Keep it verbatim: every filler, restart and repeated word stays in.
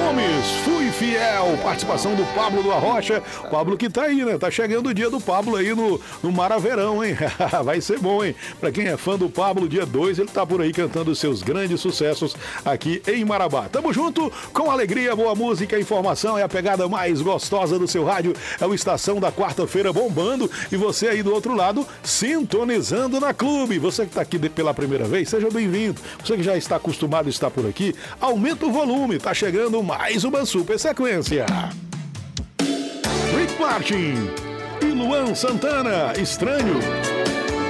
Gomes, Fui Fiel, participação do Pablo do Arrocha. Pablo que tá aí, né? Tá chegando o dia do Pablo aí no, no Maraverão, hein? Vai ser bom, hein? Pra quem é fã do Pablo, dia dois, ele tá por aí cantando seus grandes sucessos aqui em Marabá. Tamo junto com alegria, boa música, informação é a pegada mais gostosa do seu rádio. É o Estação da Quarta-feira bombando e você aí do outro lado sintonizando na Clube. Você que tá aqui pela primeira vez, seja bem-vindo. Você que já está acostumado a estar por aqui, aumenta o volume, tá chegando mais uma super sequência. Rick Martin e Luan Santana, Estranho.